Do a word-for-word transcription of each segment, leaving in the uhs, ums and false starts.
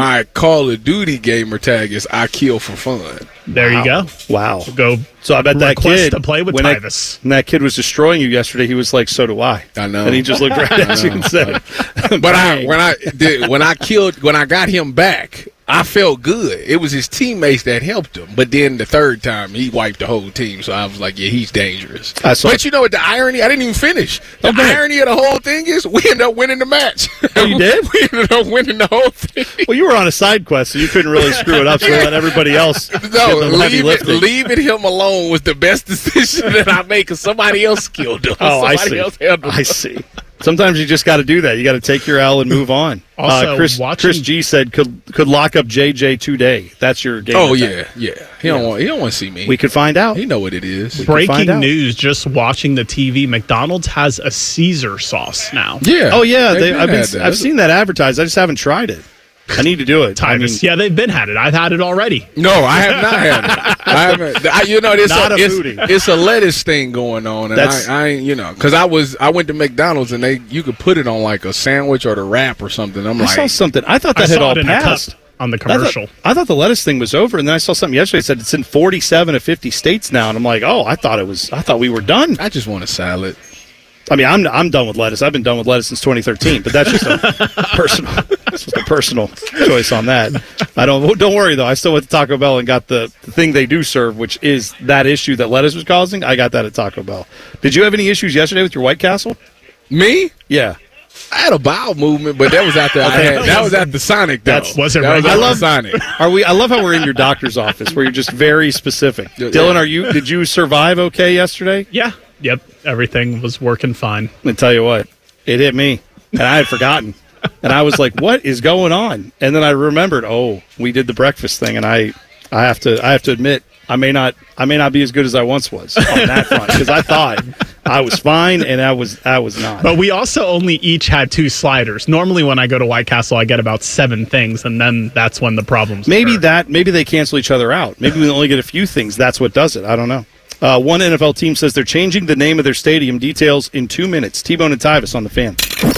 my Call of Duty gamer tag is I kill for fun. There wow. you go. Wow. Go. So I bet that kid to play with when that, when that kid was destroying you yesterday, he was like, "So do I." I know. And he just looked right at you and said, "But I when I did when I killed when I got him back, I felt good. It was his teammates that helped him. But then the third time, he wiped the whole team. So I was like, yeah, he's dangerous. I saw but you know what? The irony, I didn't even finish. The okay. irony of the whole thing is we ended up winning the match. Oh, you did? We ended up winning the whole thing. Well, you were on a side quest, so you couldn't really screw it up. So let everybody else no, get the heavy leave lifting. It, leaving him alone was the best decision that I made because somebody else killed him. Oh, somebody I see. Else handled him. I see. Sometimes you just got to do that. You got to take your L and move on. Also, uh, Chris, watching... Chris G said could could lock up J J today. That's your game. Oh attack. yeah, yeah. He don't yeah. want. He don't want to see me. We could find out. He know what it is. We Breaking news: just watching the T V, McDonald's has a Caesar sauce now. Yeah. Oh yeah. They, they, I've been. I've seen that advertised. I just haven't tried it. I need to do it. I mean, yeah, they've been had it. I've had it already. No, I have not had it. I haven't. I, you know, it's Not a, a it's, foodie. it's a lettuce thing going on, and That's- I, I, ain't, you know, because I was, I went to McDonald's and they, you could put it on like a sandwich or the wrap or something. I'm I like, saw something. I thought that I had saw all it in a passed. cup on the I thought, commercial. I thought the lettuce thing was over, and then I saw something yesterday that said it's in forty-seven of fifty states now, and I'm like, oh, I thought it was. I thought we were done. I just want a salad. I mean, I'm I'm done with lettuce. I've been done with lettuce since twenty thirteen, but that's just a personal, that's just a personal choice on that. I don't don't worry though. I still went to Taco Bell and got the, the thing they do serve, which is that issue that lettuce was causing. I got that at Taco Bell. Did you have any issues yesterday with your White Castle? Me? Yeah. I had a bowel movement, but that was after I had, that was at the Sonic. Though. That's- was it that regular? at I love- the Sonic. Are we? I love how we're in your doctor's office where you're just very specific. Yeah. Dylan, are you? Did you survive okay yesterday? Yeah. Yep. Everything was working fine. Let me tell you what, it hit me, and I had forgotten. And I was like, what is going on? And then I remembered, oh, we did the breakfast thing, and I I have to I have to admit, I may not I may not be as good as I once was on that front, because I thought I was fine, and I was I was not. But we also only each had two sliders. Normally when I go to White Castle, I get about seven things, and then that's when the problems Maybe occur. that maybe they cancel each other out. Maybe we only get a few things. That's what does it. I don't know. Uh, one N F L team says they're changing the name of their stadium. Details in two minutes. T-Bone and Tyvis on the Fan.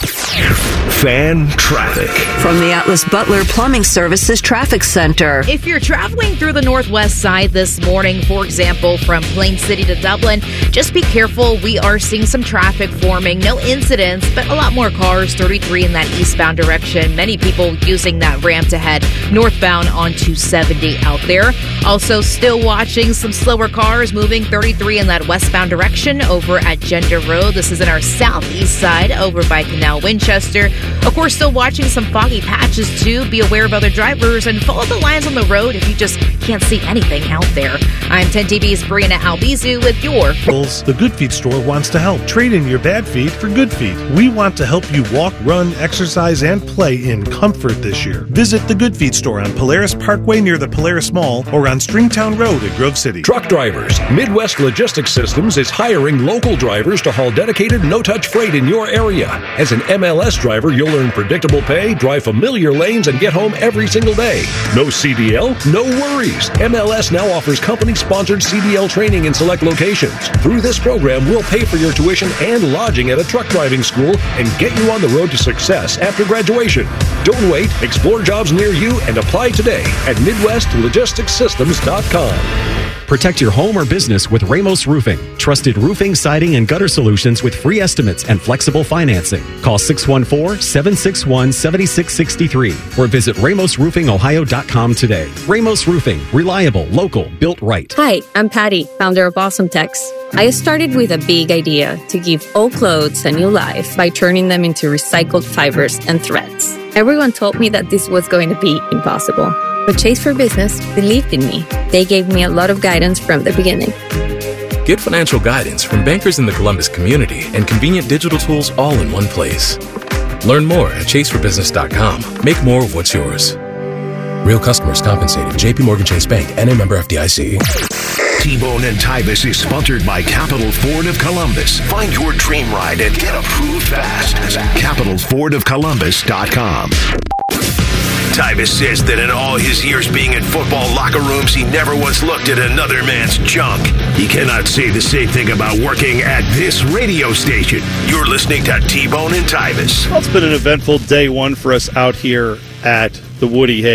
Fan traffic. From the Atlas Butler Plumbing Services Traffic Center. If you're traveling through the northwest side this morning, for example, from Plain City to Dublin, just be careful. We are seeing some traffic forming. No incidents, but a lot more cars. thirty-three in that eastbound direction. Many people using that ramp to head northbound on two seventy out there. Also, still watching some slower cars moving thirty-three in that westbound direction over at Gender Road. This is in our southeast side over by Canal Winchester. Of course, still watching some foggy patches too. Be aware of other drivers and follow the lines on the road if you just can't see anything out there. I'm ten T V's Brianna Albizu with your... The Good Feet store wants to help. Trade in your bad feet for good feet. We want to help you walk, run, exercise, and play in comfort this year. Visit the Good Feet store on Polaris Parkway near the Polaris Mall or on Stringtown Road at Grove City. Truck drivers. Midwest Logistics Systems is hiring local drivers to haul dedicated no-touch freight in your area. As an M L S driver, you'll earn predictable pay, drive familiar lanes, and get home every single day. No C D L? No worries. M L S now offers company-sponsored C D L training in select locations. Through this program, we'll pay for your tuition and lodging at a truck driving school and get you on the road to success after graduation. Don't wait. Explore jobs near you and apply today at Midwest Logistics Systems dot com. Protect your home or business with Ramos Roofing. Trusted roofing, siding, and gutter solutions with free estimates and flexible financing. Call six one four, seven six one, seven six six three or visit ramos roofing ohio dot com today. Ramos Roofing. Reliable, local, built right. Hi, I'm Patty, founder of Awesome Tex. I started with a big idea to give old clothes a new life by turning them into recycled fibers and threads. Everyone told me that this was going to be impossible. But Chase for Business believed in me. They gave me a lot of guidance from the beginning. Get financial guidance from bankers in the Columbus community and convenient digital tools all in one place. Learn more at chase for business dot com. Make more of what's yours. Real customers compensated. J P Morgan Chase Bank, N A member F D I C. T-Bone and Tyvis is sponsored by Capital Ford of Columbus. Find your dream ride and get approved fast at capital ford of columbus dot com. Tyvis says that in all his years being in football locker rooms, he never once looked at another man's junk. He cannot say the same thing about working at this radio station. You're listening to T-Bone and Tyvis. Well, it's been an eventful day one for us out here at the Woody Hayes.